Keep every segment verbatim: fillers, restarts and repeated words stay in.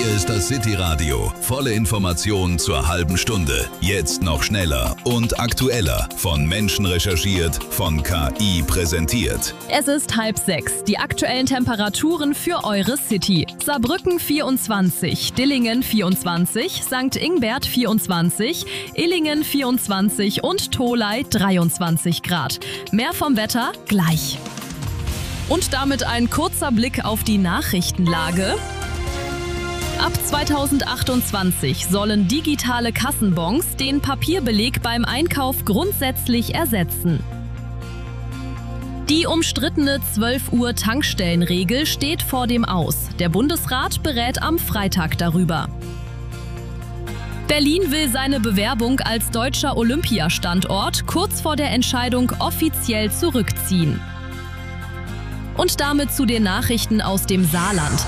Hier ist das City Radio. Volle Informationen zur halben Stunde. Jetzt noch schneller und aktueller. Von Menschen recherchiert, von K I präsentiert. Es ist halb sechs. Die aktuellen Temperaturen für eure City. Saarbrücken vierundzwanzig, Dillingen vierundzwanzig, Sankt Ingbert vierundzwanzig, Illingen vierundzwanzig und Tholey dreiundzwanzig Grad. Mehr vom Wetter gleich. Und damit ein kurzer Blick auf die Nachrichtenlage. Ab zweitausendachtundzwanzig sollen digitale Kassenbons den Papierbeleg beim Einkauf grundsätzlich ersetzen. Die umstrittene zwölf Uhr Tankstellenregel steht vor dem Aus. Der Bundesrat berät am Freitag darüber. Berlin will seine Bewerbung als deutscher Olympiastandort kurz vor der Entscheidung offiziell zurückziehen. Und damit zu den Nachrichten aus dem Saarland.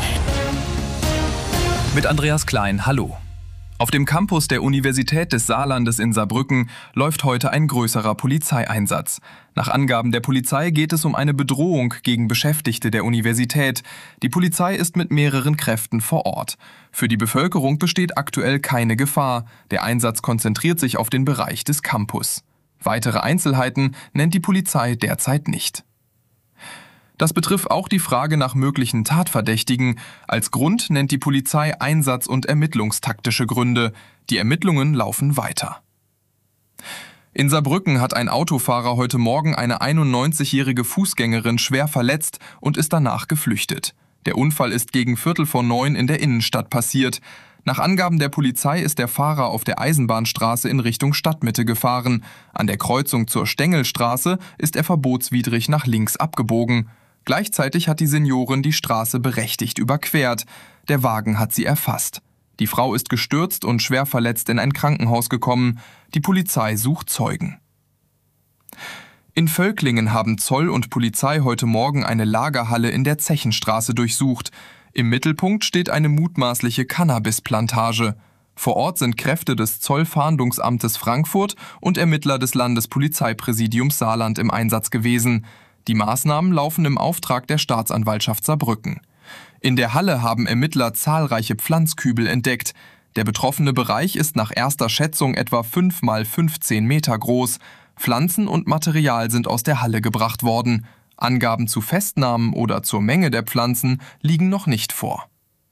Mit Andreas Klein, hallo. Auf dem Campus der Universität des Saarlandes in Saarbrücken läuft heute ein größerer Polizeieinsatz. Nach Angaben der Polizei geht es um eine Bedrohung gegen Beschäftigte der Universität. Die Polizei ist mit mehreren Kräften vor Ort. Für die Bevölkerung besteht aktuell keine Gefahr. Der Einsatz konzentriert sich auf den Bereich des Campus. Weitere Einzelheiten nennt die Polizei derzeit nicht. Das betrifft auch die Frage nach möglichen Tatverdächtigen. Als Grund nennt die Polizei Einsatz- und ermittlungstaktische Gründe. Die Ermittlungen laufen weiter. In Saarbrücken hat ein Autofahrer heute Morgen eine einundneunzigjährige Fußgängerin schwer verletzt und ist danach geflüchtet. Der Unfall ist gegen Viertel vor neun in der Innenstadt passiert. Nach Angaben der Polizei ist der Fahrer auf der Eisenbahnstraße in Richtung Stadtmitte gefahren. An der Kreuzung zur Stengelstraße ist er verbotswidrig nach links abgebogen. Gleichzeitig hat die Seniorin die Straße berechtigt überquert. Der Wagen hat sie erfasst. Die Frau ist gestürzt und schwer verletzt in ein Krankenhaus gekommen. Die Polizei sucht Zeugen. In Völklingen haben Zoll und Polizei heute Morgen eine Lagerhalle in der Zechenstraße durchsucht. Im Mittelpunkt steht eine mutmaßliche Cannabisplantage. Vor Ort sind Kräfte des Zollfahndungsamtes Frankfurt und Ermittler des Landespolizeipräsidiums Saarland im Einsatz gewesen. Die Maßnahmen laufen im Auftrag der Staatsanwaltschaft Saarbrücken. In der Halle haben Ermittler zahlreiche Pflanzkübel entdeckt. Der betroffene Bereich ist nach erster Schätzung etwa fünf mal fünfzehn Meter groß. Pflanzen und Material sind aus der Halle gebracht worden. Angaben zu Festnahmen oder zur Menge der Pflanzen liegen noch nicht vor.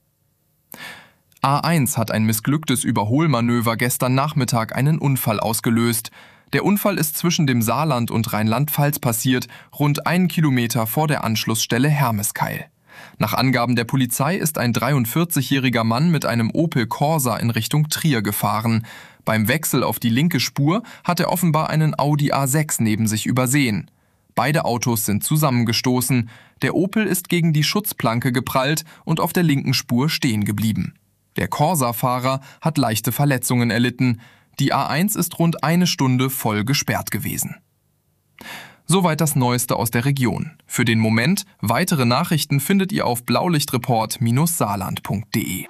A eins hat ein missglücktes Überholmanöver gestern Nachmittag einen Unfall ausgelöst. Der Unfall ist zwischen dem Saarland und Rheinland-Pfalz passiert, rund einen Kilometer vor der Anschlussstelle Hermeskeil. Nach Angaben der Polizei ist ein dreiundvierzigjähriger Mann mit einem Opel Corsa in Richtung Trier gefahren. Beim Wechsel auf die linke Spur hat er offenbar einen Audi A sechs neben sich übersehen. Beide Autos sind zusammengestoßen. Der Opel ist gegen die Schutzplanke geprallt und auf der linken Spur stehen geblieben. Der Corsa-Fahrer hat leichte Verletzungen erlitten. Die A eins ist rund eine Stunde voll gesperrt gewesen. Soweit das Neueste aus der Region. Für den Moment, weitere Nachrichten findet ihr auf blaulichtreport Bindestrich saarland punkt de.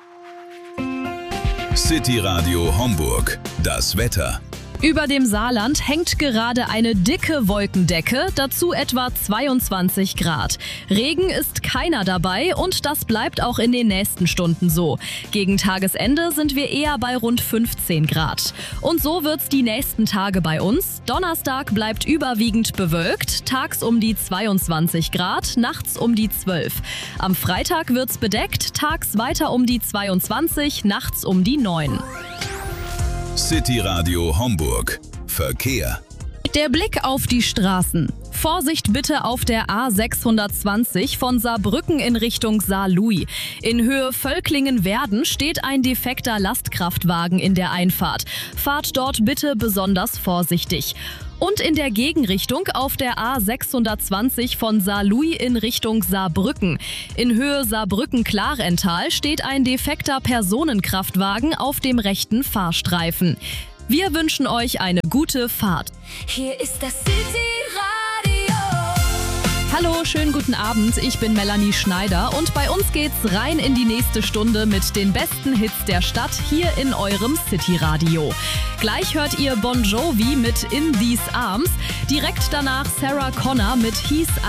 City Radio Homburg. Das Wetter. Über dem Saarland hängt gerade eine dicke Wolkendecke, dazu etwa zweiundzwanzig Grad. Regen ist keiner dabei und das bleibt auch in den nächsten Stunden so. Gegen Tagesende sind wir eher bei rund fünfzehn Grad. Und so wird's die nächsten Tage bei uns. Donnerstag bleibt überwiegend bewölkt, tags um die zweiundzwanzig Grad, nachts um die zwölf. Am Freitag wird's bedeckt, tags weiter um die zweiundzwanzig, nachts um die neun. City Radio Homburg. Verkehr. Der Blick auf die Straßen. Vorsicht bitte auf der A sechshundertzwanzig von Saarbrücken in Richtung Saarlouis. In Höhe Völklingen-Werden steht ein defekter Lastkraftwagen in der Einfahrt. Fahrt dort bitte besonders vorsichtig. Und in der Gegenrichtung auf der A sechshundertzwanzig von Saarlouis in Richtung Saarbrücken. In Höhe Saarbrücken-Klarental steht ein defekter Personenkraftwagen auf dem rechten Fahrstreifen. Wir wünschen euch eine gute Fahrt. Hier ist das City Radio. Hallo, schönen guten Abend. Ich bin Melanie Schneider und bei uns geht's rein in die nächste Stunde mit den besten Hits der Stadt hier in eurem City Radio. Gleich hört ihr Bon Jovi mit In These Arms, direkt danach Sarah Connor mit He's